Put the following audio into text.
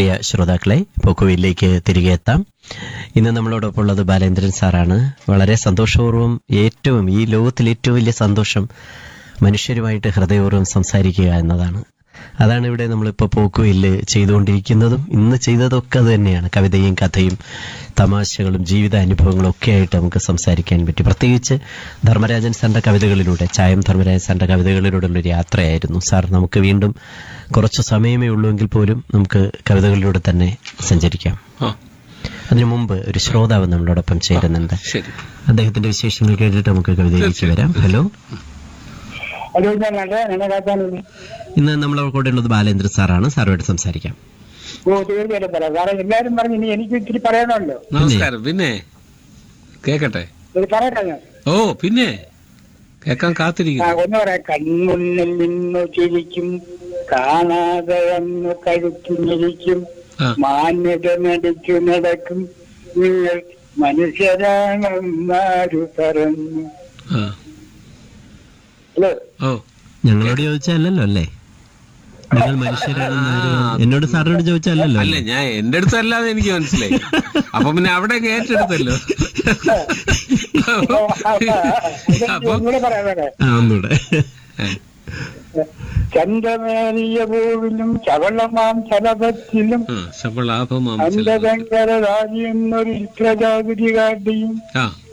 പ്രിയ ശ്രോതാക്കളെ, പോക്കുവയിലേക്ക് തിരികെ എത്താം. ഇന്ന് നമ്മളോടൊപ്പം ഉള്ളത് ബാലേന്ദ്രൻ സാറാണ്. വളരെ സന്തോഷപൂർവ്വം ഈ ലോകത്തിൽ ഏറ്റവും വലിയ സന്തോഷം മനുഷ്യരുമായിട്ട് ഹൃദയപൂർവ്വം സംസാരിക്കുക എന്നതാണ്. അതാണ് ഇവിടെ നമ്മളിപ്പോൾ പോക്കുവയിൽ ചെയ്തുകൊണ്ടിരിക്കുന്നതും ഇന്ന് ചെയ്തതൊക്കെ അത് തന്നെയാണ്. കവിതയും കഥയും തമാശകളും ജീവിതാനുഭവങ്ങളും ഒക്കെ ആയിട്ട് നമുക്ക് സംസാരിക്കാൻ പറ്റി. പ്രത്യേകിച്ച് ധർമ്മരാജൻ സാറിന്റെ കവിതകളിലൂടെ, ചായം ധർമ്മരാജൻ സാറിന്റെ കവിതകളിലൂടെയുള്ളൊരു യാത്രയായിരുന്നു. സാർ, നമുക്ക് വീണ്ടും കുറച്ച് സമയമേ ഉള്ളൂവെങ്കിൽ പോലും നമുക്ക് കവിതകളിലൂടെ തന്നെ സഞ്ചരിക്കാം. അതിനു മുമ്പ് ഒരു ശ്രോതാവ് നമ്മളോടൊപ്പം ചേരുന്നുണ്ട്. അദ്ദേഹത്തിന്റെ വിശേഷങ്ങൾ കേട്ടിട്ട് നമുക്ക് കവിതയിലേക്ക് വരാം. ഹലോ. ഇന്ന് നമ്മളെ കൂടെ ഉള്ളത് ബാലേന്ദ്രൻ സാറാണ്. സാറുമായിട്ട് സംസാരിക്കാം. എല്ലാരും പറഞ്ഞു ഇനി എനിക്ക് ഇത്തിരി പറയണമല്ലോ. നമസ്കാരം. പിന്നെ കേക്കട്ടെ. ഓ, പിന്നെ കേക്കാൻ കാത്തിരിക്കും. ഒന്ന് പറയാം. കൺമുന്നിൽ നിന്നു ചിരിക്കും, കാണാതെ അന്ന് കഴുത്തിരിക്കും, മാന്യത നടിച്ചു നടക്കും, നിങ്ങൾ മനുഷ്യരാണെന്നാരു പറഞ്ഞു. ഞങ്ങളോട് ചോദിച്ചല്ലോ അല്ലേ? നിങ്ങൾ മനുഷ്യരാണെന്ന് എന്നോട് സാറിനോട് ചോദിച്ചല്ലോ. അല്ല, ഞാൻ എന്റെ അടുത്ത് അല്ലാതെ എനിക്ക് മനസ്സിലായി. അപ്പൊ പിന്നെ അവിടെ ഏറ്റെടുത്തല്ലോ. ഒന്നൂടെ. ചന്ദ്രമേറിയ പൂവിലും ചവളമാം ചലപത്തിലും അന്ധകങ്കരരാജി എന്നൊരു പ്രജാപതി കാട്ടിയും